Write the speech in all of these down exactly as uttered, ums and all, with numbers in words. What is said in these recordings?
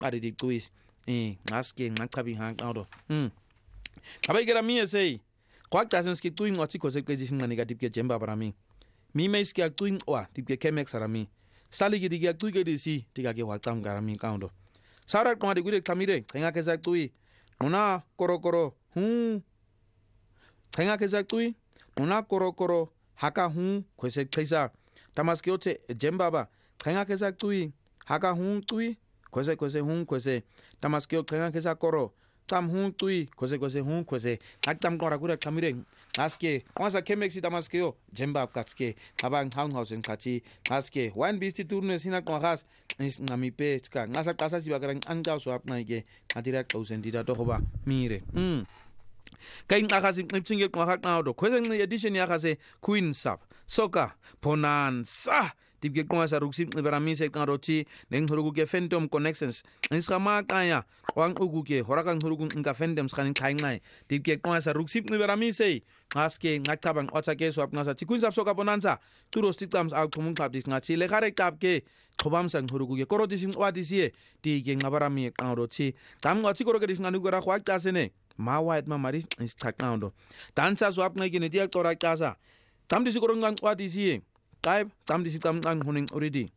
qadi diqwis eh ngaske ngachabi hanqado hm abayikela miye say kwaqasen ski tuing wathi khose qezi sinqane ka dipke jemba barami mi me ski tuing wa dipke kemex arami sali ki dikya tuike disi dikake wa qam garami qando sara qwadi gure khamire thenga kesa tui una korokoro hu thenga kesa tui una korokoro haka hu khose qesa tamaske ote jemba ba thenga kesa tui haka hu tui khose khose hu khose tamaske o thenga kesa koro tam hu tui khose khose hu khose aktam qora gure khamire aske onsa kemex tamaske o jemba katske abang town house en khachi aske one bc turne sina qas ngami pe ska ngasa qasa siba karang anga so apna ke atira close ndida to hoba mire mm kain akasi ngipsinge qha qado khwesen edition yakase queen sub soka bonanza dipke qasa ruksi beramise qarochi neng hurugu phantom connections ngisama qaya wang uguke horakang hurugu nka phantom skhanin khaingai dipke qasa ruksi beramise aske ngachabang otsake so apnasa queen sub soka bonanza turos tiqams awthumung khabdis ngachi le khare kapke khobam sang hurugu ke korodisin wadisi dike ngabarami qarochi tam ngachi koroke disnganu gora khwa qasene ma white ma maris isqaqando dansa so apnai ke nedia qora qasa tam disi korongang wadisi kai tam disi tam ang huning already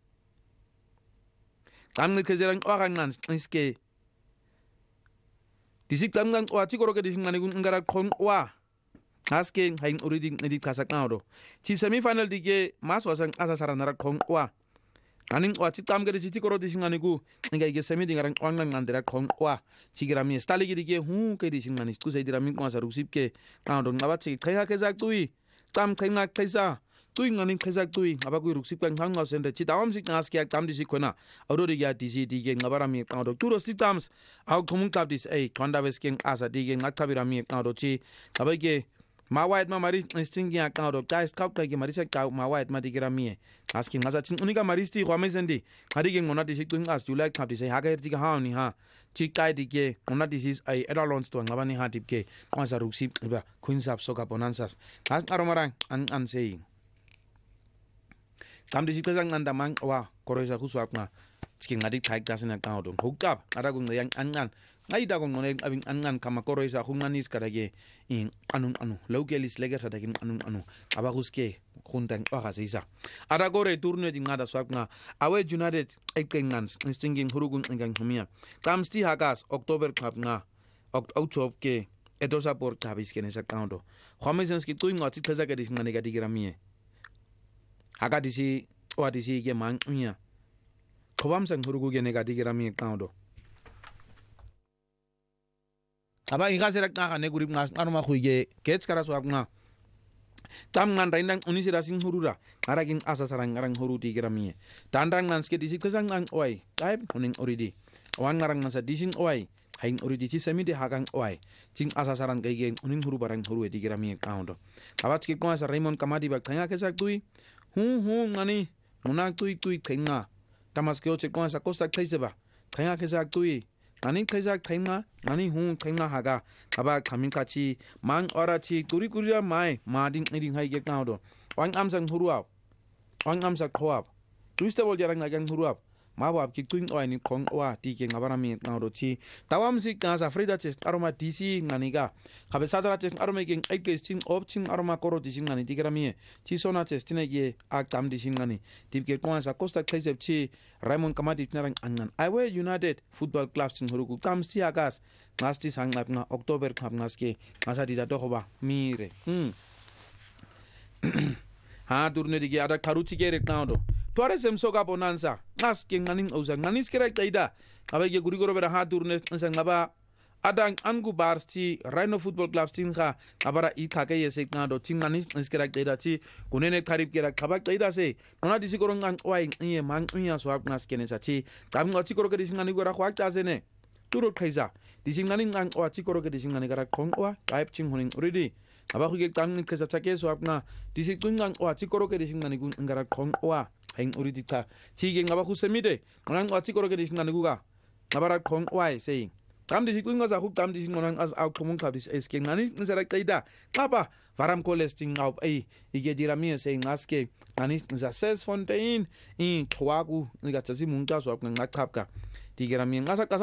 tam ngekezerang orangan iske disi tam ngang wati koroke disi ngani ngara khon wa aske haing already ngedi kasakado chi semi final dige mas wasang asa saranara khon wa aning wati tam gedi disi koro disi ngani gu ngai ge semi dingarang orangan ngandera khon wa chigrami stali dige hu ke disi ngani sku sai dirami ko asa ruksip ke kaado ngabati khaya kezak tui tam khainga khaisa tui ngani khazak tui abaku ruksip kan hanga sende chi dawam sik aske ak tam disi khona aurori ya disi dige ngabarami qaado turo sitams au khomun klab dis ei thonda wesking asa dige ngakhabirami qaado chi abage ma white ma mari stingi ak qaado guys kap kai mari se ka ma white ma digirami aske ngasa chin unika mari sti khwame sendi khadige ngona disi tui as july khap disi haga dige ha ni ha chi kai dige ngona disi ai edalons to ngabani ha tipke kwasa ruksip ba queen sub soka bonanzas kas aromarang an an sei tam disi kezang nanda mang wa koroisa kuswapna skin ngadi thai kasina kaado hukap ara gung yang angan ngai da gung ngone abing angan kama koroisa hunganis karage in anung anu lokelis lega sadakin anung anu abaguske khuntang ogasisa ara gore turno di ngada swapna awe united ekengans stinging hurugun ngang humia kamsti hagas october club nga october ke edosa por tabis kenesa kaado khomesens ki tuing ngati khazaga dis ngane gadi gramie haga disi wadisi ke mangnya khobam sang hurugu ge negati gerami kaado aba inga serak na ne gurip ngas aruma khuige kech kara so apna tam ngan raindang unisira sing hurura aragin asa sarang ngarang huruti gerami tandang ngan ske disi kesang ang oi kaib kuning oridi wan ngarang nasa disin oi haing oridi ci semide hagang oi cing asa sarang ge uning huru barang huru di gerami kaado abat ki ko asa raymond kamadi bak thanga kesak tui hu hu ngani munak tui tui thenga tamaske oche ko sa costa khaiseba thenga khesak tui ngani khesak thenga ngani hu thenga haga aba khamin khachi mang orachi turi kuria mai mading eding hai ge kaado wang amsang huruap wang amsak khoap tuiste bol jarang agang huruap mawap ki tuing oi ni khong wa ti ke ngabarami kaado chi tawam sik ka sa frida chest aroma dc ngani ga khabe sadara chest aroma ge ai ke sting opting aroma koro dc ngani tigrami chi sona chest ne ge ak tam dc ngani tip ke ko sa costa khaisep chi raymond kamadi narang angan iwe united football club sin huruku tam si agas ngasti sang na october khap ngaske ngasa dida to hoba mire hm ha turne dige ada karuchi ke reknaado Tuare sem soka bonanza ngas ke nganing ausa nganis kira kaida abage gurigoro bera ha turne ngaba adang angu barsti Rhino football club singa abara i khake yese ngado tinganis ngskira kaida chi kunene tharip kira khaba kaida se nona disi korong ang wai ye mang unya swap ngas kene sa chi tam ngochi koro ke disingani gora khwa cha se ne turo khaisa disingani ang wa chi koro ke disingani gara khongwa type ching huning already aba khuge tam ni khesa chake swap na disi tungang wa chi koro ke disingani gun ngara khongwa haing uridita chige ngaba khusemide nang wa chi koro ke disingani guga ngabara khongwa sei tam disi kunga za huk tam disi ngonang as au khomun khabis eske ngani nsera kaida kapa varam kolesting au ai ige dirami sei ngaske ngani za ses fontaine in khwaku ngatasi munta so ngakapka di kera mi nqa sa